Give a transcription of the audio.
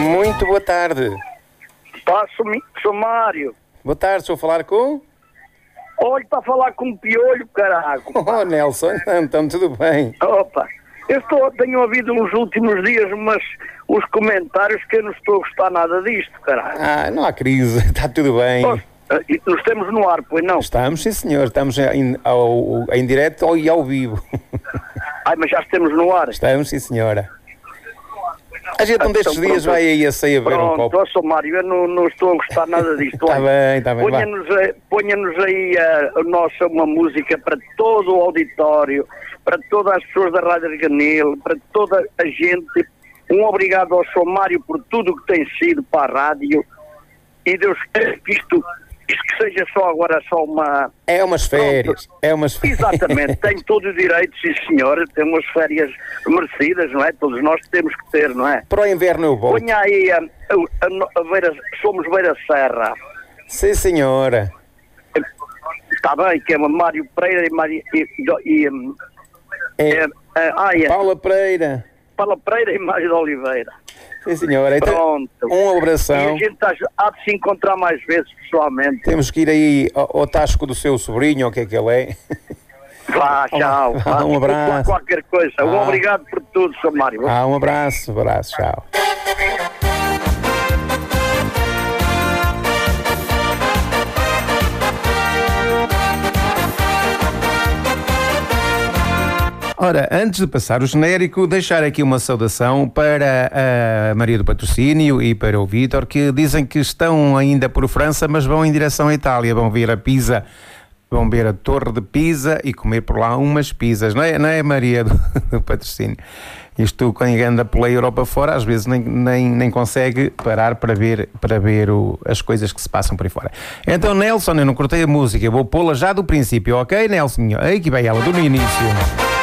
Muito boa tarde. Sou Mário. Boa tarde, estou a falar com... Olha, está a falar com o Piolho, caraca. Oh, Nelson, então tudo bem. Opa, tenho ouvido nos últimos dias uns comentários que eu não estou a gostar nada disto, caraca. Ah, não há crise, está tudo bem. Nós estamos no ar, pois não? Estamos, sim senhor, estamos em direto e ao vivo. Ai, mas já estamos no ar. Estamos, sim senhora. A gente destes dias pronto. vai aí a sair a ver um copo. Pronto, sou Mário, eu não estou a gostar nada disto. Está bem. Ponha-nos aí uma música para todo o auditório, para todas as pessoas da Rádio Reganil, para toda a gente. Um obrigado ao Sr. Mário por tudo o que tem sido para a rádio. E Deus quer que isto que seja só agora uma... É umas férias. Exatamente, tem todo o direito, sim senhor, tem umas férias merecidas, não é? Todos nós temos que ter, não é? Para o inverno eu volto. Ponha aí somos Beira Serra. Sim senhora. Está bem, que é Mário Pereira Paula Pereira. Paula Pereira e Mário de Oliveira. Sim senhora, então, um abração. E a gente há de se encontrar mais vezes pessoalmente. Temos que ir aí ao tasco do seu sobrinho, o que é que ele é? Vá, tchau. Um abraço. Qualquer coisa. Um obrigado por tudo, Sr. Mário. Um abraço, tchau. Ora, antes de passar o genérico, deixar aqui uma saudação para a Maria do Patrocínio e para o Vítor, que dizem que estão ainda por França, mas vão em direção à Itália, vão ver a Pisa, vão ver a Torre de Pisa e comer por lá umas pizzas, não é Maria do Patrocínio? Isto, quando anda pela Europa fora, às vezes nem consegue parar para ver as coisas que se passam por aí fora. Então, Nelson, eu não cortei a música, eu vou pô-la já do princípio, ok, Nelson? Aí que vai ela, do início.